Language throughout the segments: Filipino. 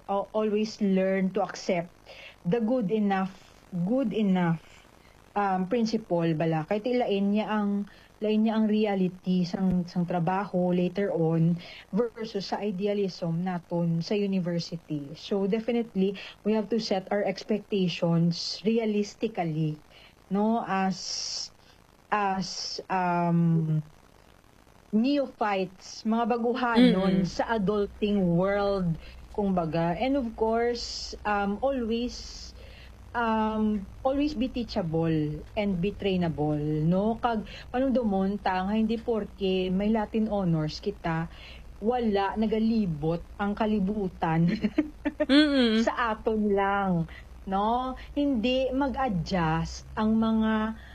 always learn to accept the good enough principle bala kay lain niya ang reality sang trabaho later on versus sa idealism naton sa university. So definitely we have to set our expectations realistically, no, as neophytes, mga baguhanon sa adulting world kumbaga. And of course, always be teachable and be trainable, no? Kag panungdomon tang hindi porke may Latin honors kita wala nagalibot ang kalibutan sa aton lang, no? Hindi mag-adjust ang mga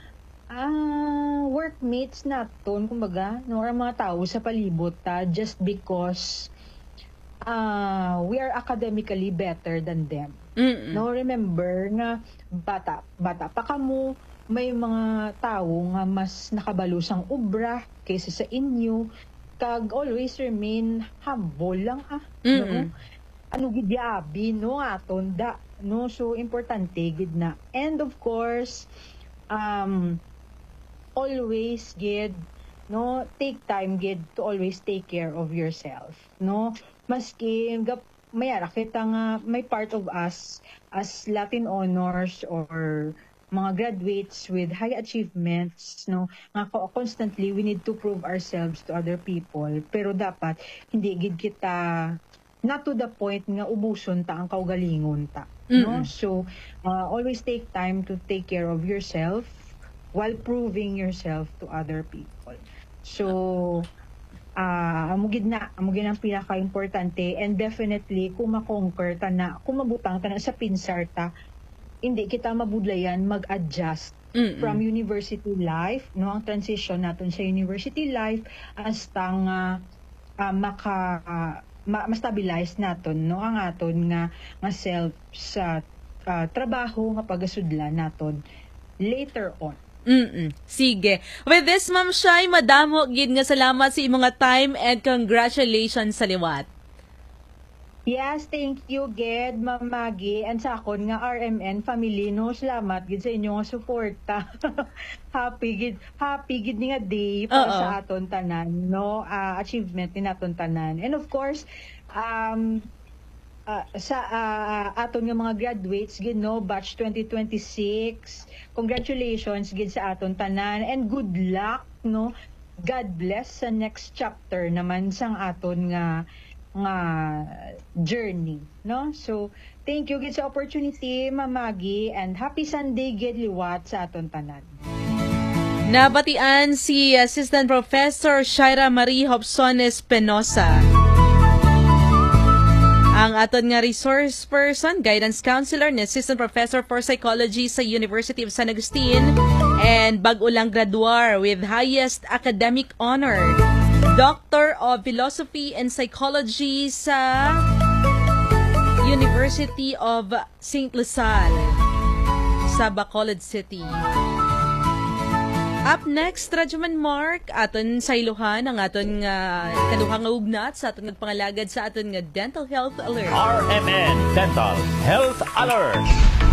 workmates naton kumbaga, no, ang mga tao sa palibot just because we are academically better than them. No, remember nga bata pa kamo, may mga tao nga mas nakabalo sang obra kaysa sa inyo, kag always remain humble lang no? Ano gid abi no aton da, no? So importante gid na. And of course always gid, no, take time gid to always take care of yourself, no? Maski mayara kita nga may part of us as Latin honors or mga graduates with high achievements, no, nga constantly we need to prove ourselves to other people, pero dapat hindi gid kita not to the point nga ubuson ta ang kaugalingon ta, no? So always take time to take care of yourself while proving yourself to other people. So amugid ang pinaka-importante, and definitely kung makonquer ta na, kung mabutang ta na sa pinsar ta, hindi kita mabudlayan mag-adjust from university life, no, ang transition naton sa university life hasta nga ma-stabilize naton, no, ang aton nga self sa trabaho nga pagasudlan naton later on. Sige. With this, Ma'am Shai, madamo gid nga salamat sa imong time and congratulations sa liwat. Yes, thank you gid, Ma'am Maggie, and sa akon nga RMN family, no, salamat gid sa inyong suporta. happy gid nga day para sa aton tanan, no, achievement ni naton tanan. And of course, sa aton nga mga graduates gid, no, batch 2026, congratulations gid sa aton tanan and good luck, no. God bless sa next chapter naman sang aton nga journey, no. So thank you gid sa opportunity, Ma'am Maggie, and happy Sunday gid liwat sa aton tanan. Nabatian si Assistant Professor Shaira Marie Hobsones Penosa, ang aton nga resource person, guidance counselor, ni Assistant Professor for Psychology sa University of San Agustin, and bag-o lang graduar with highest academic honor, Doctor of Philosophy and Psychology sa University of St. Lasal sa Bacolod City. Up next, Radyoman Mark, aton sa iluhan ang aton nga kaduhang ugnat sa aton nagpangalagad sa aton nga Dental Health Alert. RMN Dental Health Alert.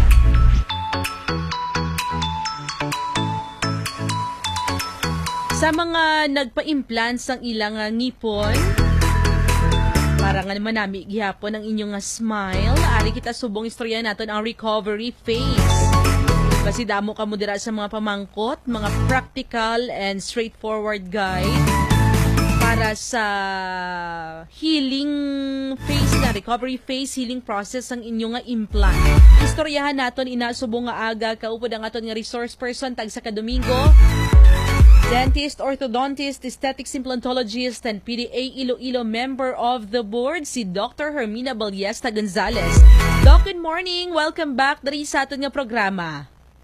Sa mga nagpa-implants ng ilang ngipon, para nga naman nami gihapon ang inyong smile, ari kita subong istorya naton ang recovery phase. Kasi damo ka mo dira sa mga pamangkot, mga practical and straightforward guide para sa healing phase na, recovery phase, healing process ang inyong nga implant. Istoryahan naton inasubong nga aga, kaupod ang aton nga resource person tag sa kadomingo, dentist, orthodontist, aesthetics implantologist, and PDA Iloilo member of the board, si Dr. Hermina Ballesta Gonzalez. Doc, good morning. Welcome back diri sa aton nga programa.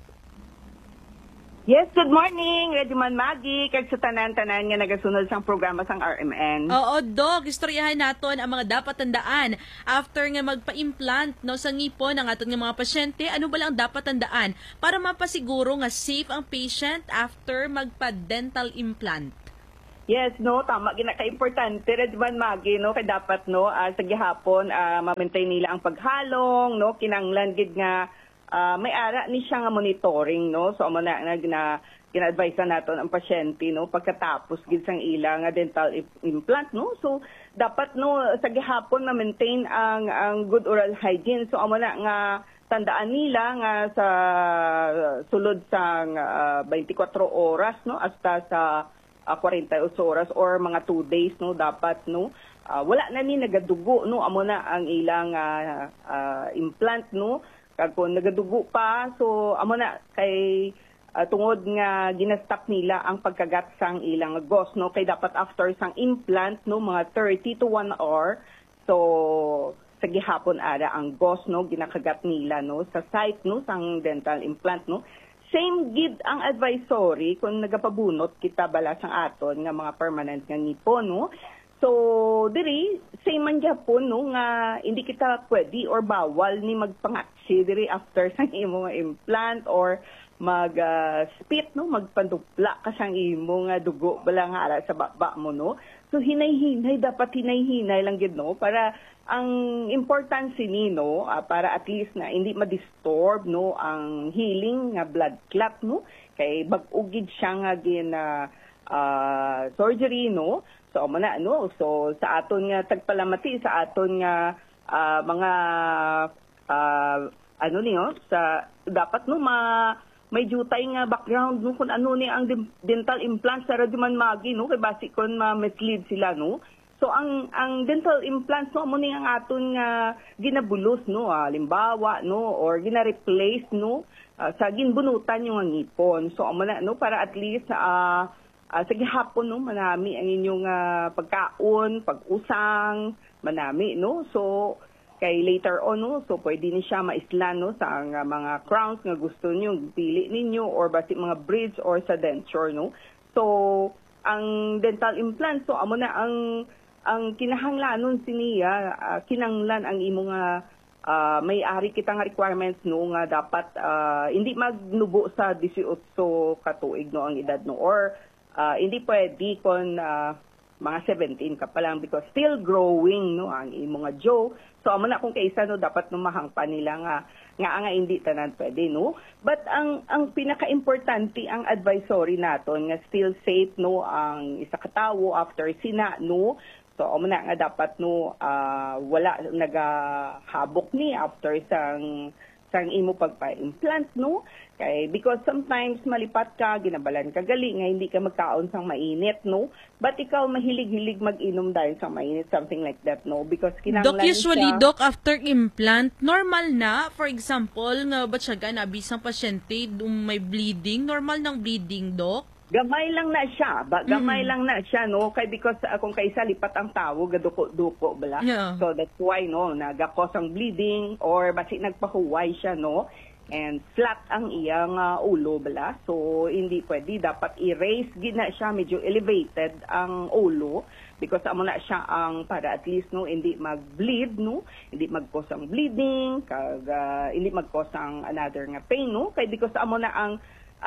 Yes, good morning, Radyoman Maggie, kag sa tanan-tanan nga nagasunod sang programa sang RMN. Oo, Dog, istoryahan naton ang mga dapat tandaan after nga magpa-implant, no, sa ngipon ng aton nga mga pasyente. Ano ba lang dapat tandaan para mapasiguro nga safe ang patient after magpa-dental implant? Yes, no, tama gina ka importante red man magi no kay dapat no sa gihapon ma-maintain nila ang paghalong no kinanglan gid nga may ara ni siya nga monitoring no so amo na gina-advise naton ang pasyente no pagkatapos gid sang ila nga dental implant no so dapat no sa gihapon ma-maintain ang good oral hygiene so amo na nga tandaan nila nga sa sulod sang 24 oras no hasta sa 48 oras or mga 2 days no dapat no wala na ni nagadugo no amo na ang ilang implant no kag kung nagadugo pa so amo na kay tungod nga ginastop nila ang pagkagat sang ilang gos no kay dapat after sang implant no mga 30 to 1 hour so sa gihapon ara ang gos no ginakagat nila no sa site no sang dental implant no. Same gid ang advisory kung nagapabunot kita bala sang aton nga mga permanent nga ngipon no. So diri same man gyapon no nga hindi kita pwede or bawal ni magpangatsi diri after sang imo nga implant or mag spit no magpandupla ka sang imo nga dugo bala nga ara sa baba mo no. So hinay-hinay dapat hinay-hinay lang gid no para ang importance ni no para at least na hindi ma-disturb no ang healing nga blood clot no kay bag-ugid siya nga gin surgery no so amo na no so sa aton nga tagpalamati sa aton nga mga ano niyo sa dapat no may jutay nga background no kung ano ni ang dental implant sa radyo man magi no kay basi kon ma-mislead sila no. So ang dental implants no amo ni ang aton nga ginabulos no halimbawa no or gina-replace no sa ginbunutan yung ngipon. So amo na no para at least sa gihapon no manami ang inyong pagkaon, pag-usang, manami no. So kay later on no so pwede ni siya maislan no sa mga crowns nga gusto niyo pili ninyo or basi mga bridge or sa denture no. So ang dental implant so amo na ang kinahanglanon siniya kinanglan ang imo nga may-ari kita nga requirements no nga dapat hindi magnubo sa 18 ka tuig no ang edad no or hindi pwede kon mga 17 ka pa lang because still growing no ang imo nga jaw so amo na kung kaisa no dapat no mahangpa nila nga hindi tanan pwede no but ang pinaka-importante ang advisory naton nga still safe no ang isa ka tawo after sina no. So amo na nga dapat no wala nagahabok ni after sang imo pagpa-implant no kay because sometimes malipat ka ginabalan ka gali nga hindi ka magkaon sang mainit no but ikaw mahilig-hilig mag-inom dahil sang mainit something like that no because kinahanglan Doc usually Doc after implant normal na for example nga batyaga na bisang pasyente may bleeding normal nang bleeding Doc. Gamay lang na siya. Gamay lang na siya, no? Kay because kung kaisa lipat ang tawo, gaduko-duko, bala. Yeah. So that's why, no, nagakos ang bleeding or basi nagpahuway siya, no? And flat ang iyang ulo, bala. So hindi pwede. Dapat i-raise gina siya, medyo elevated ang ulo because amo na siya ang para at least, no, hindi mag-bleed, no? Hindi mag-cause ang bleeding, hindi mag-cause ang another nga pain, no? Kay because amo na ang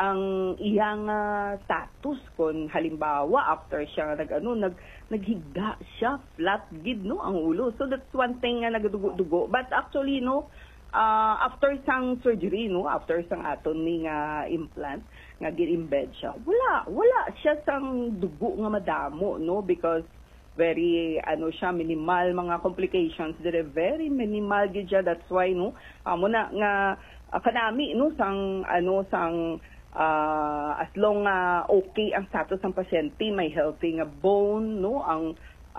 iyang status kon halimbawa after siya naghigda siya flat gid no ang ulo so that's one thing nga nagadugo-dugo but actually no after sang surgery no after sang aton ni nga implant nga gi-embed siya wala siya sang dugo nga madamo no because very siya minimal mga complications dire very minimal gid siya that's why no amo na nga kanami no sang as long okay ang status ng pasyente may healthy nga bone no ang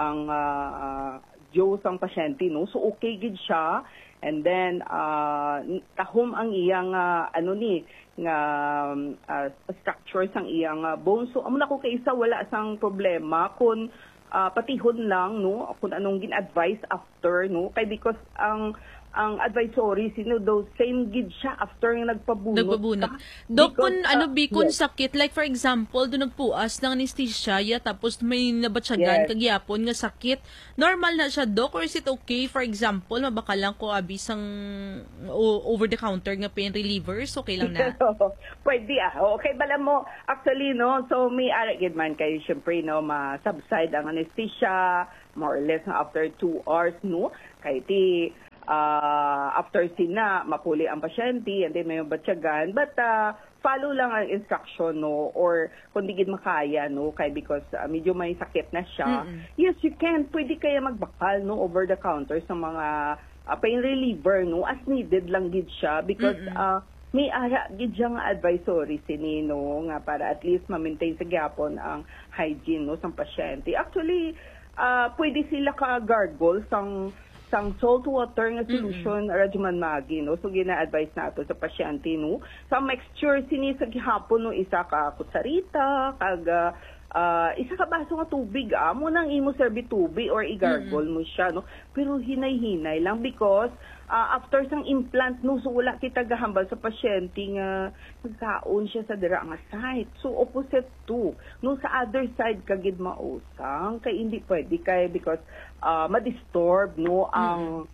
jaw sang pasyente no so okay gid siya and then tahom ang iyang nga structure sang iyang bone so amo na ko kaysa wala sang problema kun patihon lang no kung anong gin-advise after no kay because ang ang advisory those same gid siya after nga Nagbabunot. ka. Dok, Because, kung yes. sakit, like for example, doon nagpuas ng anesthesia, tapos may nabatsyagan, Yes. kagyapon nga sakit, normal na siya, Dok, or is it okay, for example, mabakalang ko abisang over-the-counter nga pain relievers, okay lang na? Pwede okay bala mo actually no, so may aragid man kayo syempre no ma-subside ang anesthesia more or less after 2 hours no, kay ti after sina mapuli ang pasyente and then may batsyagan, but follow lang ang instruction no, or kung di gid makaya no, kay because medyo may sakit na siya, yes you can, pwede kaya magbakal no over the counter sa mga pain reliever no, as needed lang gid siya because may ara gid siya nga advisory sinino nga para at least ma-maintain sa gyapon ang hygiene no sang pasyente. Actually pwede sila ka gargle sang salt water nga solution radyoman magi no, so gina-advise nato sa pasyente no, sa mixture sini sa gihapon no, isa ka kutsarita kag isa ka baso nga tubig mo nang imo serve tubig or i-gargle mo siya no, pero hinay-hinay lang because after sang implant no, so wala kita gahambal sa pasyente nga nagkaon siya sa dira nga side, so opposite to no, sa other side kagid mausang kay hindi pwede kay because ma-disturb no ang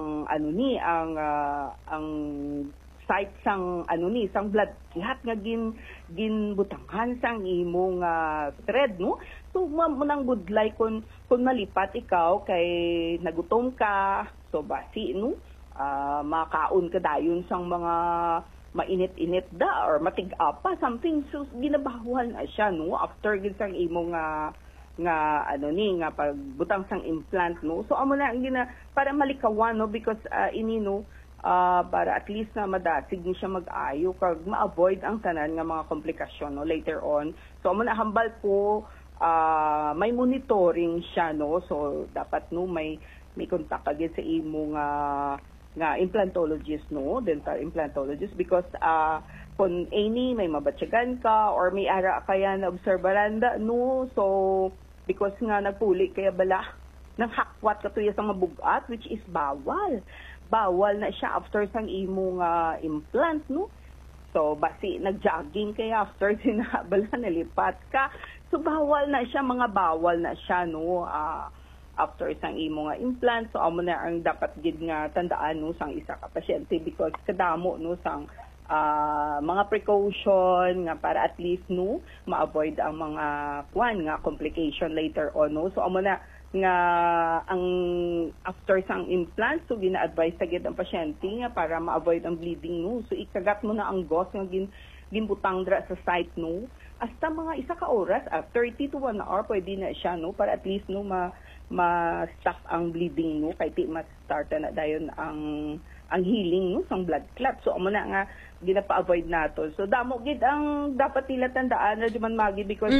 site sang sang blood clot nga ginbutangan sang imong thread no, so munang budlay kun malipat ikaw kay nagutom ka, so basi no makaon ka dayon sang mga mainit-init da or matig-apa something, so ginabahwal na siya no after gid sang imong nga pagbutang sang implant no, so amo na ang para malikawan no, because ini no para at least na madasig ni siya mag-ayo kag ma-avoid ang tanan nga mga komplikasyon no later on. So amo na hambal po may monitoring siya no, so dapat no may contact agad sa imo nga implantologist no, dental implantologist, because kung any may mabatsyagan ka or may ara kaya na obserbaranda no, so because nga nagpuli kaya bala nang hakwat ka tuya sa mabugat, which is bawal na siya after sang imong implant no, so basi nag-jogging kaya after sinabala nalipat ka, so bawal na siya no after sang imong implant, so amo na ang dapat gid nga tandaan no sang isa ka pasyente because kadamo no sang mga precaution nga para at least no ma-avoid ang mga complication later on no, so amo na nga ang after sang implant, so gina-advise sagid ang pasyente nga para ma-avoid ang bleeding no, so ikagat mo na ang gauze nga ginbutang dra sa site no, hasta mga isa ka oras 30 to 1 hour pwede na siya no, para at least no ma-stop ang bleeding no, kay ti ma-start na dayon ang healing no sang blood clot, so amo na nga ginapa-avoid nato. So damo gid ang dapat nila tandaan na man magi because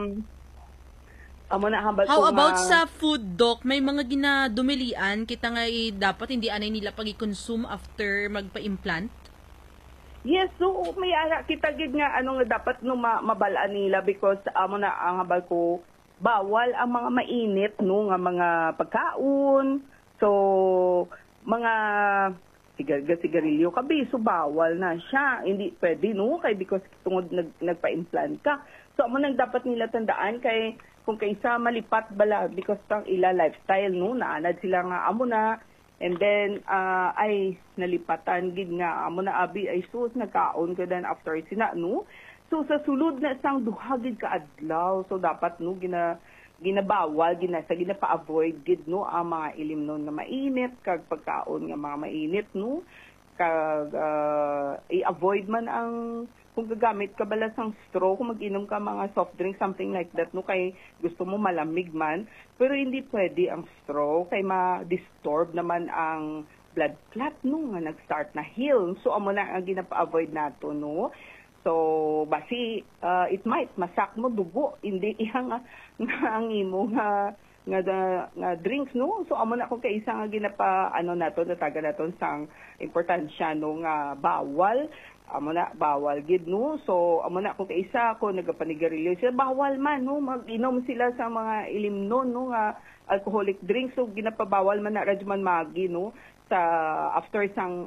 how about sa food, Doc? May mga ginadumilian kita nga dapat hindi anay nila pag-consume after magpa-implant? Yes, so may ara kita gid nga nga dapat no mabalaan nila because ang habal ko bawal ang mga mainit no nga mga pagkaon. So mga sigarilyo kabi, so bawal na siya. Hindi pwede no kay because tungod nagpa-implant ka. So amo nang dapat nila tandaan kay kung kaysa malipat bala because tang ila lifestyle no, naanad sila nga amo na, and then ay nalipatan gid nga amo na abi ay sus nagkaon ka dan after sina no, so sa sulod na sang duha gid ka adlaw, so dapat no ginabawal ginapa-avoid gid no ang mga ilimnon nga mainit kag pagkaon nga mga mainit no, kag i-avoid man ang kung gagamit ka bala sang straw, kung mag-inom ka mga soft drink, something like that, no, kay gusto mo malamig man, pero hindi pwede ang straw, kay ma-disturb naman ang blood clot, no, nga nag-start na heal. So, amo na ang ginapa-avoid nato, no. So, basi, it might masak mo dugo, hindi ihang ang imo nga drinks, no. So, amo na kung kaisa nga ginapa, nato, nataga nato sang importansya, no, nga bawal, amo na bawal gid no, so amo na kung kaisa ko nagapanigarilyo sila bawal man no, mag-inom sila sa mga ilimnon no nga alcoholic drinks, so ginapabawal man na radyo man magi no sa after isang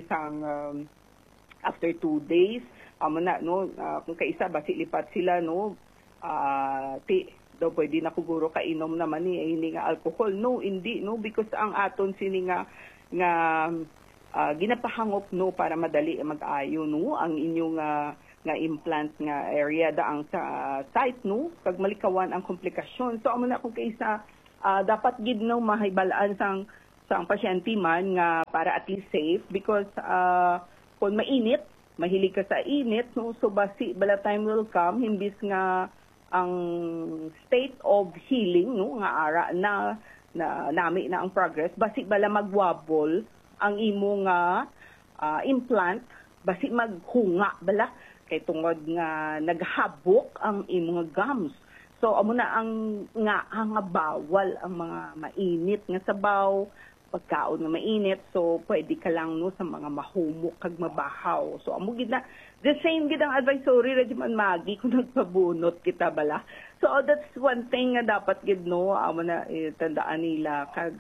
after 2 days amo na no kung kaisa basi lipat sila no daw pwede na kuguro kainom naman ni nga alcohol. No, hindi no because ang aton sini nga ginapahangop no para madali mag-ayo no ang inyong nga implant nga area daang sa site no kag malikawan ang komplikasyon. So amo na kung kaisa dapat gid no mahibalaan sang pasyente man nga para at least safe because kung mainit mahilig ka sa init no so basi bala time will come himbis nga ang state of healing no nga ara na nami na ang progress basi bala magwabol ang imo nga implant basi maghunga bala kay tungod nga naghabok ang imo nga gums. So amo na ang bawal ang mga mainit nga sabaw pagkaon nga mainit so pwede ka lang no sa mga mahumok kag mabahaw. So amo gid na the same gid ang advisory regimen magi kung nagpabunot kita bala. So that's one thing nga dapat gid no amo na tandaan nila kag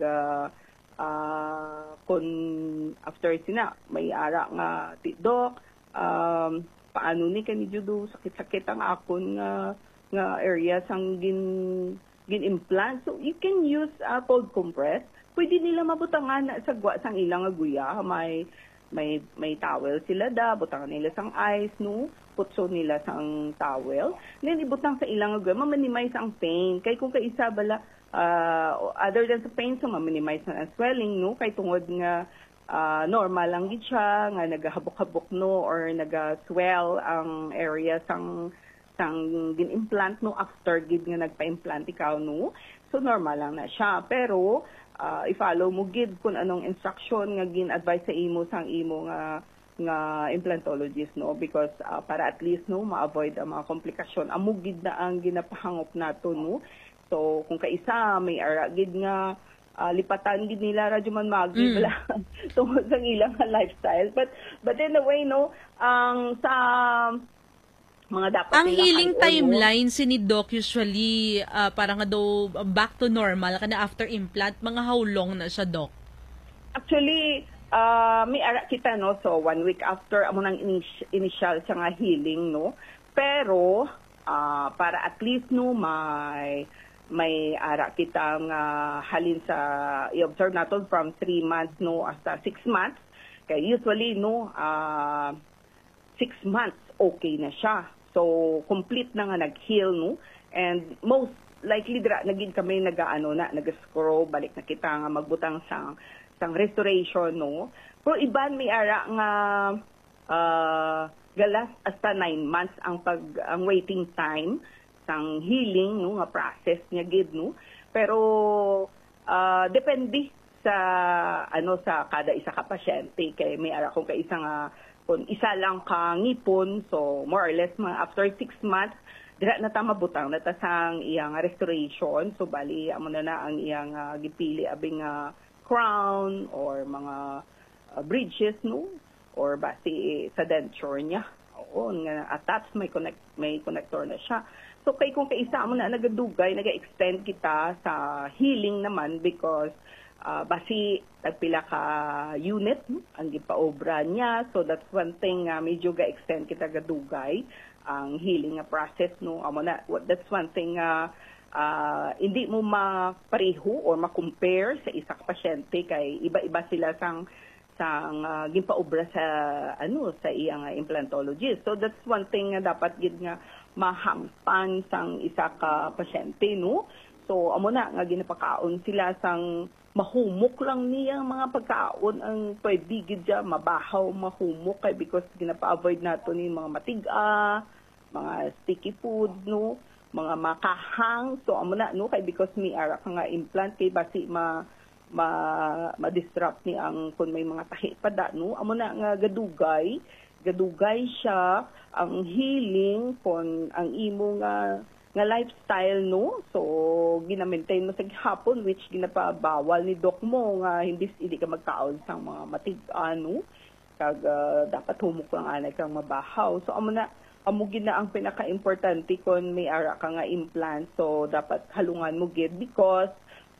kung after sina may ara nga tidok paano ni kani judo sakit-sakit ang akon nga area sang gin-implant. So you can use cold compress. Pwede nila mabutangan sa sang ilang guya. May towel sila da, butangan nila sang ice, no? Putso nila sang towel. Then ibutang sa ilang guya, ma-minimize ang pain. Kay kung kaisa bala, other than sa pain, so ma-minimize na ang swelling, no? Kay tungod nga normal lang gid siya, nga nagahabok-habok, no? Or naga-swell ang area sang gin-implant, no? After gid nga nagpa-implant ikaw, no? So normal lang na siya. Pero, i-follow mo gid kung anong instruction nga gin-advise sa imo sang imo nga implantologist no because para at least no ma-avoid ang mga komplikasyon amo gid na ang ginapahangop nato no. So kung kaisa may ara gid nga lipatan gid nila radyo man magi bala tungod sa ilang lifestyle but in a way no ang sa mga dapat ang healing timeline sini doc usually para nga daw back to normal kana after implant mga how long na siya doc? Actually may ara kita no so 1 week after amo nang initial siya nga healing no pero para at least no may ara kita nga halin sa i-observe naton from 3 months no hasta 6 months kay usually no 6 months okay na siya. So complete na nga nag-heal no and most likely dira nagid kami nag-scroll balik na kita nga magbutang sang restoration no. Pero iban may ara nga galas hasta 9 months ang waiting time sang healing no nga process niya gid no. Pero depende sa sa kada isa ka pasyente kay may ara kung kaisa nga kung isa lang ka ngipon, so more or less after 6 months, dira na ta mabutang na ta sang iyang restoration. So bali amo na ang iyang gipili abing crown or mga bridges no or basi sa denture niya. Oo nga attached may connector na siya. So kay kung kaisa mo na nagadugay, naga-extend kita sa healing naman because basi tagpila ka unit ang gipaobra niya so that's one thing medyo ga-extend kita gadugay ang healing process no amo na that's one thing hindi mo mapareho or ma-compare sa isa ka pasyente kay iba-iba sila sang gipaobra sa sa iyang implantologist. So that's one thing nga dapat gid nga mahampan sang isa ka pasyente no. So amo na nga ginapakaon sila sang mahumok lang niya mga pagkaon ang pwede gid siya mabahaw mahumok kay because ginapa-avoid nato ni mga matiga, mga sticky food no, mga makahang. So amo na no kay because may ara ka nga implant kay basi ma-disrupt ni ang kun may mga tahi pada no. Amo na nga gadugay siya ang healing kon ang imo nga lifestyle no. So gina-maintain mo sa gihapon which ginapabawal ni doc mo nga hindi ka magkaon sa mga matig-ano kag dapat humok lang anay kang mabahaw. So amo gina ang pinaka-importante kon may ara ka nga implant so dapat halungan mo gid because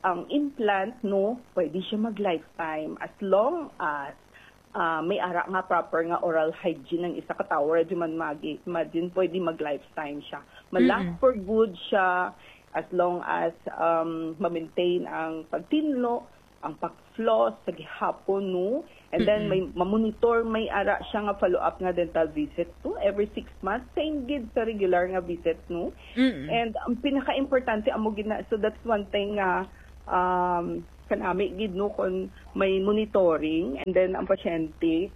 ang implant, no, pwede siya mag-lifetime as long as may ara nga proper nga oral hygiene ng isa ka tao. Imagine, pwede mag-lifetime siya. Malast for good siya as long as ma-maintain ang pagtinlo, ang pag-floss sa gihapon, no? And then may ma-monitor, may ara siya nga follow-up nga dental visit, no? Every 6 months, same gid sa regular nga visit, no? And ang pinaka-importante amo gid na, so that's one thing nga kanami gid, no, kung may monitoring, and then ang pasyente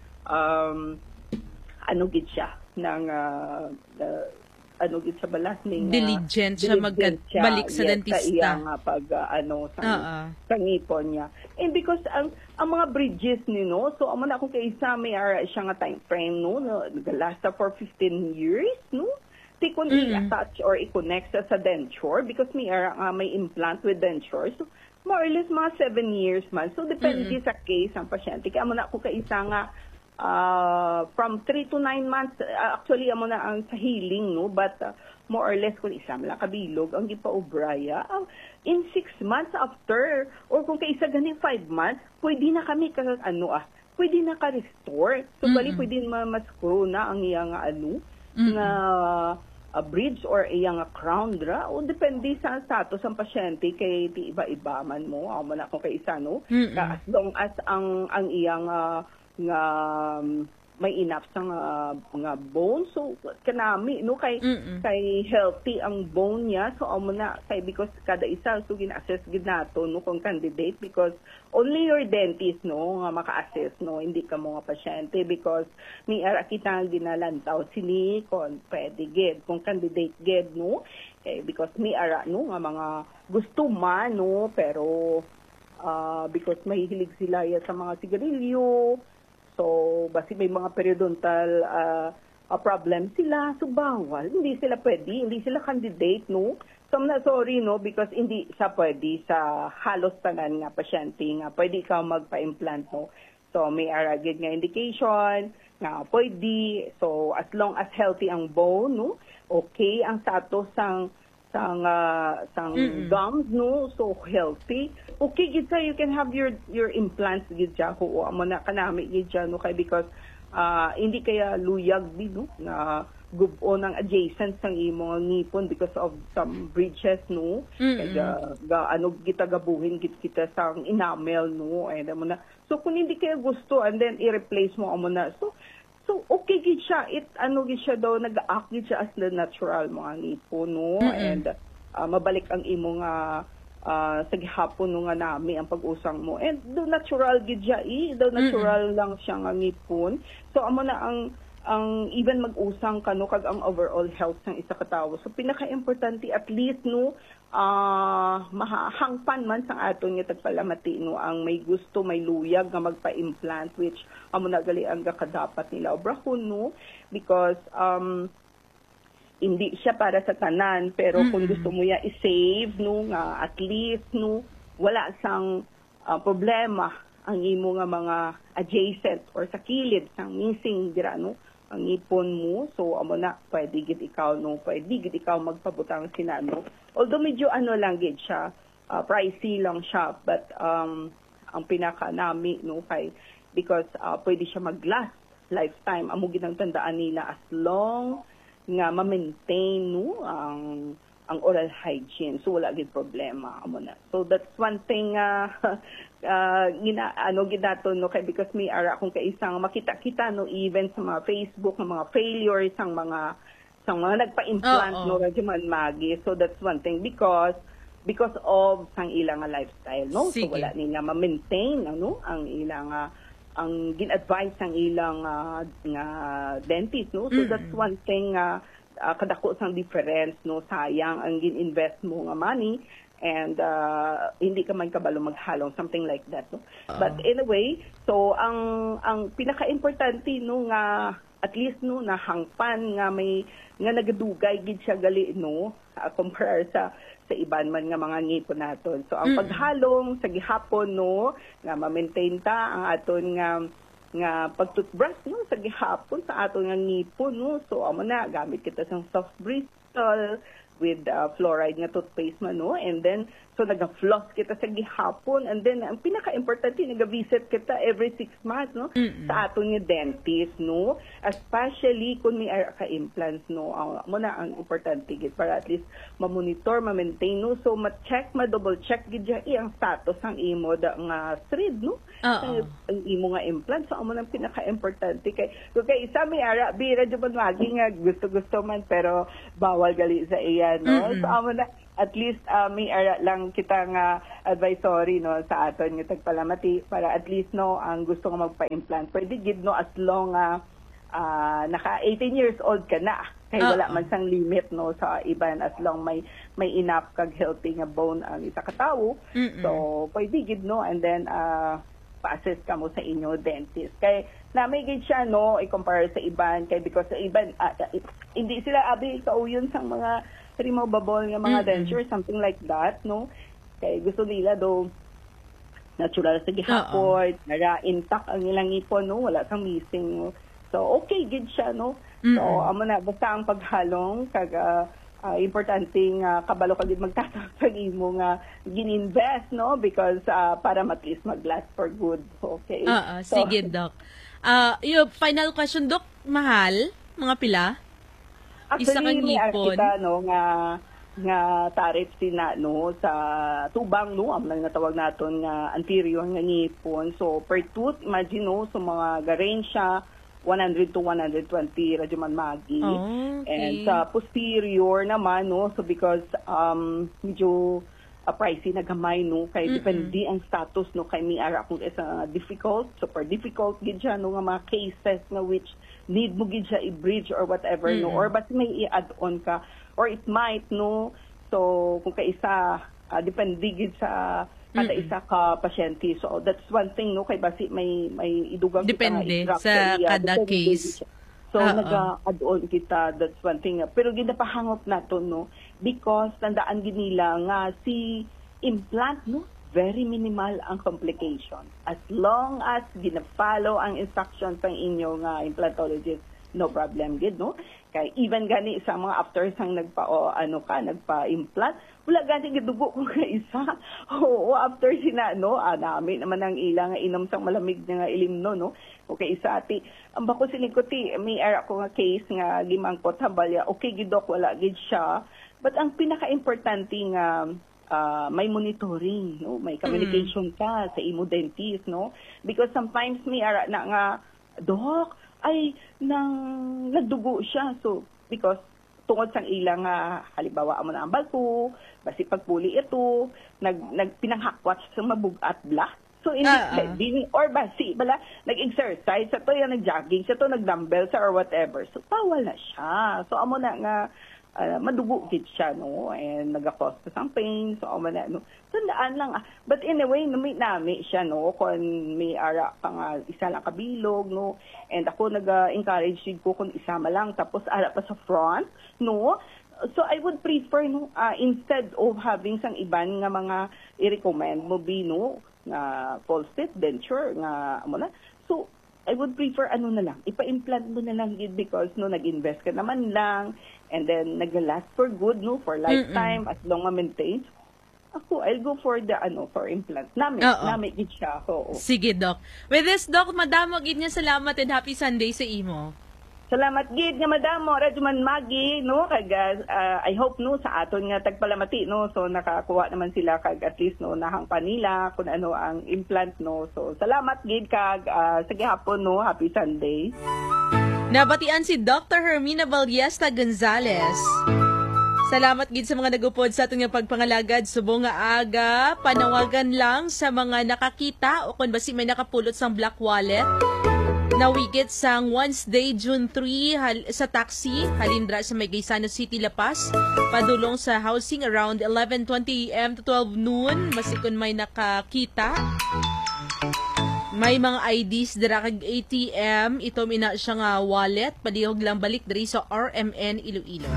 ano gid siya ng ano gid sa balas ning diligent siya magbalik sa dentista sa iya nga pag sa ngipon niya. And because ang mga bridges ni, no, so amo na kung kaisa may ara siya nga time frame, no, last for 15 years, no, ti kun i-attach or i-connect sa denture because may ara nga may implant with denture, so more or less mga 7 years man. So, depende sa case ang pasyente. Kaya mo na ako kaisa nga from 3 to 9 months, actually, amo na ang sa healing, no? But more or less, kung isa lang kabilog, ang gipaubraya, in 6 months after, or kung kaisa ganing 5 months, pwede na kami, pwede na ka-restore. So, bali, pwede ma-screw na ang iyang nga a bridge or iyang crown dra, o depende sa status ng pasyente kay ti iba-iba man mo amo na kung kay isa, no, as long as ang iyang nga may enough sa nga bone, so kanami, no, kay healthy ang bone niya, so amo na kay because kada isa so gina-assess gid nato, no, kung candidate, because only your dentist, no, nga maka-assess, no, hindi ka mo nga pasyente, because ni ara kita ginalantaw sini kon pwede gid kung candidate gid, no, because mi ara, no, nga mga gusto man, no, pero because mahihilig sila sa mga sigarilyo. So, basi may mga periodontal problem sila, so bawal. Hindi sila pwede, hindi sila candidate, no? So, I'm not sorry, no? Because hindi siya pwede sa halos tanan nga pasyente nga pwede ka magpa-implant, no? So, may aragid nga indication nga pwede. So, as long as healthy ang bone, no? Okay ang status sang gums, no, so healthy. Okay gid sa you can have your implants gid ja ko amo na kanami gid ja, no, kay because hindi kaya luyag di, no, na gubo ng adjacent sang imong ngipon because of some bridges, no, kaya kita gabuhin gid kita sang enamel, no, and amo na, so kung hindi kaya gusto and then i-replace mo amo na, so okay gid siya, gid siya daw nag-act gid siya as the natural mga ngipon, no, and mabalik ang imong sa gihapon nga nami ang pag-usang mo, and daw natural gid siya, daw natural lang siya nga ngipon, so amo na ang even mag-usang kano kag ang overall health ng isa ka tawo. So pinaka-importante at least, no, mahangpan man sang aton nga tagpalamati, no, ang may gusto, may luyag nga magpa-implant, which amo na gali ang kadapat nila obrahon, no, because hindi siya para sa tanan, pero kung gusto mo ya i-save, no, nga at least, no, wala sang problema ang imo nga mga adjacent or sa kilid sang missing dira, no, ang ipon mo, so amo na pwede gid ikaw, no, pwede gid ikaw magpabutang sina, no, although medyo lang gid siya, pricey lang siya, but ang pinaka nami, no, kay because pwede siya mag-last lifetime, amo gid ang tandaan nila as long nga ma-maintain, no, ang oral hygiene, so wala gid problema amo na. So that's one thing ginato, no, kay because may ara kung kaisang makita-kita, no, even sa mga Facebook ng mga failures sang mga nagpa-implant, no, radyaman magi. So that's one thing because of sang ilang lifestyle, no. Sige. So wala nila ma-maintain, ano, ang ilang ang gin-advise sang ilang nga dentist, no. So that's one thing kadako sang difference, no, sayang ang gin-invest mo nga money and hindi ka man kabalo maghalong, something like that, no. But anyway, so ang pinaka-importante, no, nga at least, no, nahangpan nga may nga nagadugay gid siya gali, no, compare sa iban man nga mga ngipon naton. So ang paghalong sa gihapon, no, nga ma-maintain ta ang aton nga pag-toothbrush, no, sa gihapon sa aton nga ngipon, no. So amo na gamit kita sang soft bristle, with fluoride nga toothpaste man, no? And then, so naga-floss kita sa gihapon. And then, ang pinaka-importante, naga-visit kita every 6 months, no? Sa aton nga dentist, no? Especially kung may ka-implants, no? Muna ang importante, gid, para at least ma-monitor, ma-maintain, no? So, ma-check, ma-double-check, gid ang status ng imo nga thread, no? Ang imo nga implant. So, amo nang pinaka-importante. Kay isa may ara, bira dyan man magi nga gusto-gusto man, pero bawal gali sa iya, no? So, amo na, at least may ara lang kita nga advisory, no, sa aton nga tagpalamati, para at least, no, ang gusto nga magpa-implant pwede gid, no, as long naka 18 years old ka na, kay wala man sang limit, no, sa iban, as long may enough kag healthy nga bone ang isa ka tawo. So pwede gid, no, and then pa-assess ka mo sa inyo dentist. Kay namay gid siya, no, i-compare sa iban, kay because sa iban hindi sila abi kauyon sang mga removable nga mga denture, something like that, no? Kay gusto nila do natural sa gihapon, nara intact ang ilang ipon, no? Wala kang missing, no? So, okay, gid siya, no? So, amo na, basta ang paghalong, kag importanteng kabalo ka gid magtatapag imo nga gininvest, no? Because para at least mag-last for good, okay? So, sige, Doc. Yung final question, Doc, mahal? Mga pila? Actually, may kita, no, nga tariff sina, no, sa tubang, no, ang natawag naton nga anterior nga ngipon. So per tooth, imagine, no, so mga ga-range siya 100 to 120 radyo man magi. Okay. And sa posterior naman, no, so because medyo pricey na gamay, no, kay depende ang status, no, kay may ara kung isa difficult, super difficult gid siya, no, nga mga cases na which need mo gid siya i-bridge or whatever, no, or basta may i-add on ka, or it might, no, so kung kaisa depende gid sa kada isa ka pasyente. So that's one thing, no, kay basi may idugang depende sa kada case. So naga-add on kita, that's one thing. Pero ginapahangop nato, no, because tandaan gid nila nga si implant, no, very minimal ang complication. As long as gina-follow ang instructions ng inyo nga implantologist, no problem gid, no? Kay even gani sa mga after sang nagpa-implant, wala gani gidugo ko nga isa. Oo, after sina, no, nami naman ang ilang nga inom sang malamig nga ilimno, no? Okay, isa ati ang bako silingkoti, may era ko nga case nga gimangkot habalya, okay gid, Doc, wala gid siya. But ang pinaka-importante nga may monitoring, no, may communication ka sa imo dentist, no, because sometimes may ara na nga, Doc, ay nagdugo siya, so because tungod sang ilang halimbawa amo na ang balto, basi pagpuli ito, nagpinanghakwat sa mabugat bla. So or basi bala nag-exercise sa to, yan nag-jogging sa to, nag-dumbbell sa or whatever, so bawal na siya. So amo na nga madugo gid siya, no, and naga-cause ka sang pain, so amo na, no, tandaan lang. But anyway, nami siya, no, kung may ara pang isa lang kabilog, no, and ako nag-encourage ko kung isama lang tapos ara pa sa front, no. So I would prefer, no, instead of having sang iban nga mga i-recommend mo be, no, nga false teeth denture nga amo na, so I would prefer na lang, ipa-implant mo na lang gid, because, no, nag-invest ka naman lang, and then nag-last for good, no, for lifetime, as long ma-maintain. Ako, I'll go for the, for implant. Nami gid siya. Oo. Sige, Doc. With this, Doc, madamo gid niya salamat and happy Sunday sa imo. Salamat gid nga madamo, Radyoman Magi, no, kag I hope, no, sa aton nga tagpalamati, no, so nakakuha naman sila kag at least, no, nahangpa nila kung ano ang implant, no. So salamat gid kag sa gihapon, no, happy Sunday. Nabatian si Dr. Hermina Ballesta Gonzalez. Salamat gid sa mga nagupod sa aton nga pagpangalagad subong nga aga. Panawagan lang sa mga nakakita o kung basi may nakapulot sang black wallet nawigit sang Wednesday, June 3 sa taxi halindra sa May Gaisano City, La Paz, padulong sa housing around 11:20 AM to 12 noon. Masikon may nakakita, may mga IDs dira kag ATM, ito mina siya nga wallet, padihog lang balik diri sa RMN Iloilo.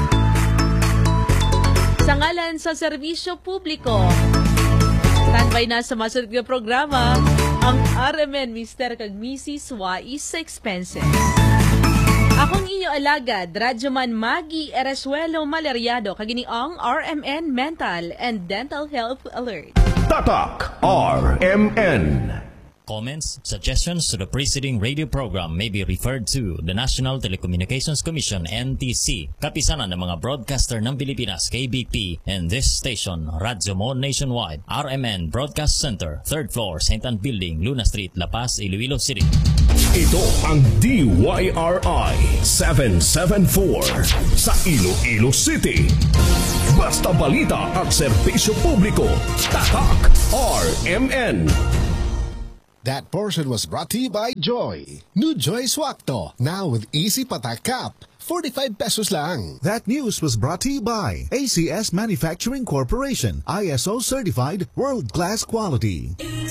Sa ngalan sa serbisyo publiko, standby na sa masunod nga programa ang RMN Mr. kag Mrs. Wais sa Expenses. Akong inyo alagad, Radyoman Magi Eresuelo Maleriado, kagini ang RMN Mental and Dental Health Alert. Tatak RMN. Comments, suggestions to the preceding radio program may be referred to the National Telecommunications Commission, NTC, kapisanan ng mga broadcaster ng Pilipinas, KBP, and this station, Radyo Mo Nationwide, RMN Broadcast Center, 3rd floor, St. Anne Building, Luna Street, La Paz, Iloilo City. Ito ang DYRI 774 sa Iloilo City. Basta balita at serbisyo publiko. Tatak RMN. That portion was brought to you by Joy. New Joy Swakto, now with easy patak cap. 45 pesos lang. That news was brought to you by ACS Manufacturing Corporation, ISO certified world-class quality.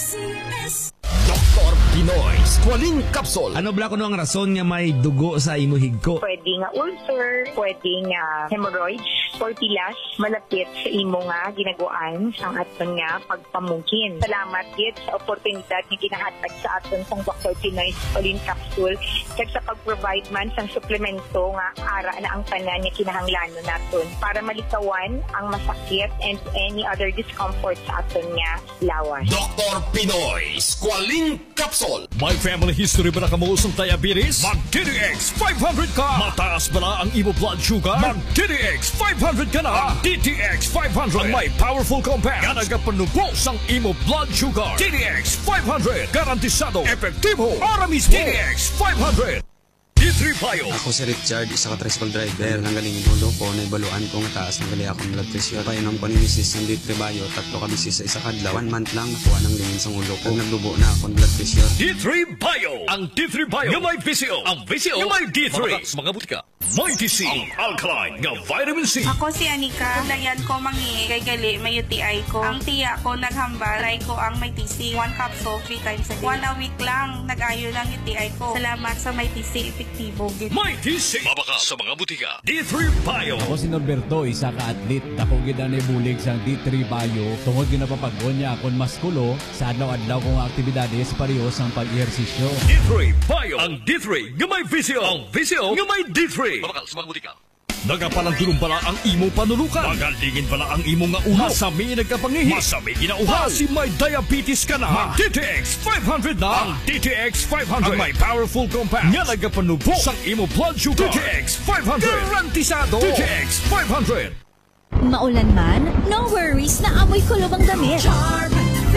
ACS. Dr. Pinoy Squalene Capsule. Ano bla ko no ang rason nga may dugo sa imuhig ko? Pwede nga ulcer, pwede nga hemorrhoids, tortillas, malapit sa imo nga ginaguan ang aton nga pagpamungkin. Salamat gid sa oportunidad nga ginahatag sa aton sang Dr. Pinoy Squalene Capsule kag sa pag-provide man sang suplemento nga ara na ang tanan nga kinahanglanon naton para malikawan ang masakit and any other discomfort sa aton nga lawas. Dr. Pinoy Squalene Capsule. May family history ba na kamuusong diabetes? Mag-DTX 500 ka! Mataas ba na ang imo blood sugar? Mag-DTX 500 ka na! Ang DTX 500 ang may powerful compound nga nagapanubos ang imo blood sugar. DTX 500 garantisado, epektibo, para mismo. DTX 500 D3 Bio. Ako si Richard, isa ka tricycle driver. Nanggaling yung ulo ko, naibaluan ko nga taas ng gali akong blood pressure. Painom ko ni Mrs. ng D3 Bio, 3 ka bisis sa isa kadlaw. 1 month lang, nakuha ng lingin sa ulo ko. Naglubo na akong blood pressure. D3 Bio. Ang D3 Bio yung may VCO. Ang VCO yung may D3. Mga butika. May TC. Ang alkaline nga vitamin C. Ako si Anika. Dayan ko mangi kay gali may UTI ko. Ang tiya ko naghambal. Try ko ang may TC. 1 capsule 3 times a day. 1 a week lang. Nag-ayo lang UTI ko. Salamat sa may TC. Epektibo. May TC. Mabaka sa mga butika. D3 Bio. Ako si Norberto, isa ka atlet. Ako gid na bulig sang D3 Bio. Tungod ginapapagod niya akong maskulo sa adlaw-adlaw kong aktibidades parehas ang pag-ehersisyo. D3 Bio. Ang D3 nga may VCO. Ang VCO nga may D3. Mabakal sa mga butika. Nagapalang pala ang imo panulukan. Magalingin pala ang imo nga ulo. Masami nagkapangihi. Masami ginauhaw. Si may diabetes ka na. Mag DTX 500 na. Ang DTX 500 ang may powerful compound nga nagapanubo sang imo blood sugar. DTX 500 garantisado. DTX 500. Maulan man, no worries na amoy kulob ang damit. Charm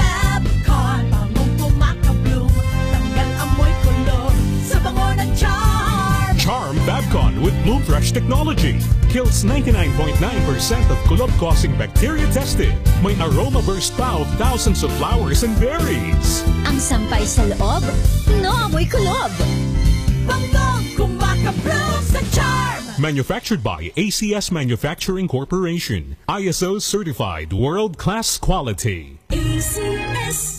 Fabcon. Bangong pumakabloom. Tanggal amoy kulob sa bango ng Charm. Charm Fabcon with Bloom Fresh technology kills 99.9% of kulob-causing bacteria tested. May aroma burst pa of thousands of flowers and berries. Ang sampay sa loob, no amoy kulob. Bangong kumakabloom sa Charm. Manufactured by ACS Manufacturing Corporation. ISO certified world-class quality. ACS.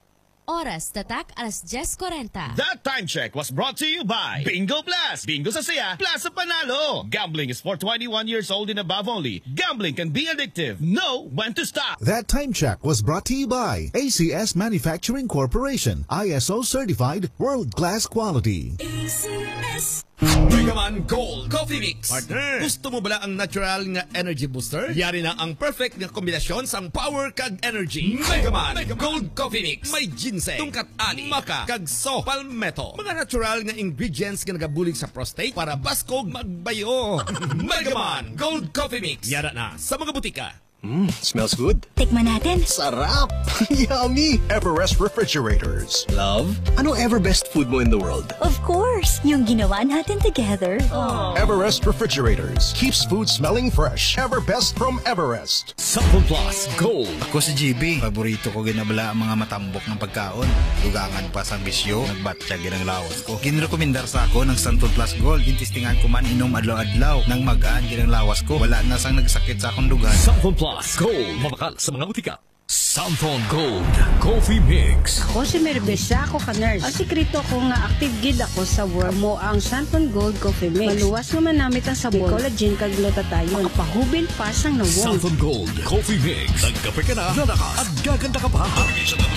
Oras, tatak, alas 10:40. That time check was brought to you by Bingo Blast. Bingo sa saya, plus sa panalo. Gambling is for 21 years old and above only. Gambling can be addictive. Know when to stop. That time check was brought to you by ACS Manufacturing Corporation, ISO certified world-class quality. ACS. Megaman Gold Coffee Mix. Partner, gusto mo bala ang natural nga energy booster? Yari na ang perfect nga kombinasyon sang power kag energy. Megaman Gold Coffee Mix. May ginseng, tungkat ani, maka, kag so, palmetto. Mga natural nga ingredients nga nagabulig sa prostate para baskog magbayo. Megaman Gold Coffee Mix. Yara na sa mga butika. Smells good. Tikman natin. Sarap! Yummy! Everest Refrigerators. Love? Ano ever best food mo in the world? Of course, yung ginawa natin together. Everest Refrigerators. Keeps food smelling fresh. Ever best from Everest. Sample Plus Gold. Ako si GB. Paborito ko ginabala ang mga matambok ng pagkaon. Dugangan pa sa bisyo. Nagbatsyag ng lawas ko. Ginrekomendar sa ako ng Santon Plus Gold. Gintistingan ko man inom adlaw-adlaw. Nang magaan ginang lawas ko. Wala na sang nagsakit sa akong dugan. Sample Plus Gold. Mabakal sa mga butika. Santon Gold Coffee Mix. Ako si Merbesa, ako ka nurse. Ang sikreto ko nga active gid ako sa work mo ang Santon Gold Coffee Mix. Maluwas naman namit ang sabon, collagen kag glutathione. Ang pahubil pa sang nawong. Santon Gold Coffee Mix. Nagkape ka na, nalakas at gaganda ka pa.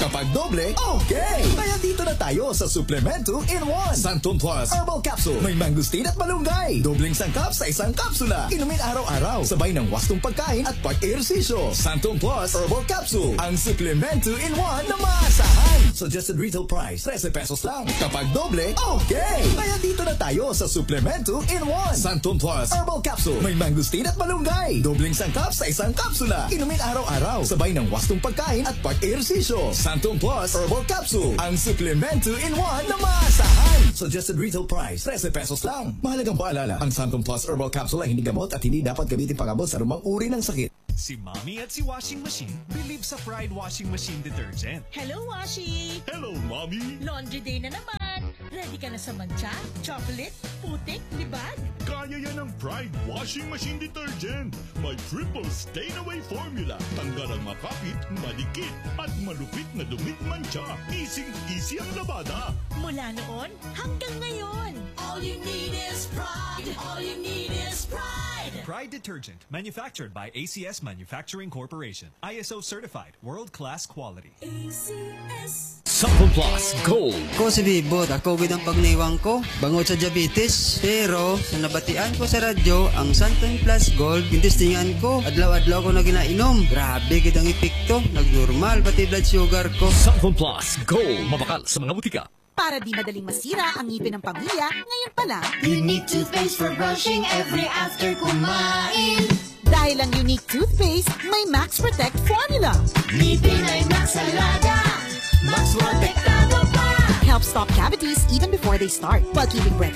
Kapag doble, okay! Kaya dito na tayo sa Supplemento in 1. Santon Plus Herbal Capsule. May mangustin at malunggay. Dobleng sangkap sa isang kapsula. Inumin araw-araw. Sabay ng wastong pagkain at pag-ehersisyo. Santon Plus Herbal Capsule. Ang Supplemento in 1 na maasahan. Suggested retail price, 13 pesos lang. Kapag doble, okay! Kaya dito na tayo sa Supplemento in 1. Santon Plus Herbal Capsule. May mangustin at malunggay. Dobleng sangkap sa isang kapsula. Inumin araw-araw. Sabay ng wastong pagkain at pag-ehersisyo. Santon Plus Herbal Capsule. Ang Supplemento in 1 na maasahan. Suggested retail price, 13 pesos lang. Mahalagang paalala, ang Santon Plus Herbal Capsule ay hindi gamot at hindi dapat gamitin pangabot sa rumang uri ng sakit. Si Mommy at si Washing Machine believe sa Pride Washing Machine Detergent. Hello, Washi! Hello, Mommy! Laundry day na naman! Ready ka na sa mancha, chocolate, putik, libag? Kaya yan ang Pride Washing Machine Detergent. May triple stain-away formula. Tanggal ang makapit, malikit, at malupit na dumit mancha. Easy ang labada. Mula noon hanggang ngayon. All you need is pride. All you need is pride. Pride Detergent, manufactured by ACS Manufacturing Corporation. ISO certified, world-class quality. ACS. Santon Plus Gold. Ko si Bibot, ako ang pagnaiwang ko, bangod sa diabetes. Pero, sa nabatian ko sa radyo, ang Santon Plus Gold, gintistingan ko, adlaw-adlaw ko na ginainom. Grabe kitang epekto, nagnormal pati blood sugar ko. Santon Plus Gold, mabakal sa mga butika. Para di madaling masira ang ngipin ng pamilya, ngayon pa lang, Unique toothpaste for brushing every after kumain. Dahil ang Unique toothpaste, may Max Protect formula. Ngipin ay Max Alaga, Max Protektado pa. Helps stop cavities even before they start, while keeping breath